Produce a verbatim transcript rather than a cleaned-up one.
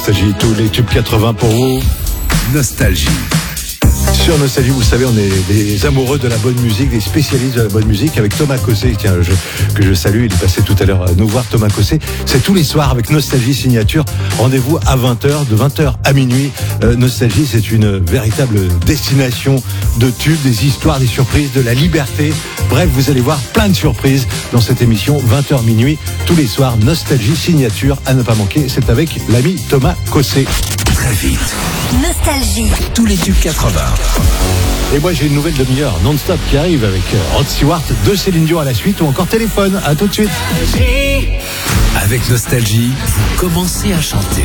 Nostalgie, tous les tubes quatre-vingts pour vous. Nostalgie. Sur Nostalgie, vous savez, on est des amoureux de la bonne musique, des spécialistes de la bonne musique, avec Thomas Cossé, tiens, je, que je salue, il est passé tout à l'heure à nous voir. Thomas Cossé, c'est tous les soirs avec Nostalgie Signature. Rendez-vous à vingt heures, de vingt heures à minuit. Euh, Nostalgie, c'est une véritable destination de tubes, des histoires, des surprises, de la liberté. Bref, vous allez voir plein de surprises dans cette émission, vingt heures minuit, tous les soirs. Nostalgie Signature, à ne pas manquer, c'est avec l'ami Thomas Cossé. Très vite. Nostalgie. Tous les tubes quatre-vingts. Et moi, j'ai une nouvelle demi-heure non-stop qui arrive avec Rod Stewart, de Céline Dion à la suite ou encore Téléphone. À tout de suite. Avec Nostalgie, vous commencez à chanter.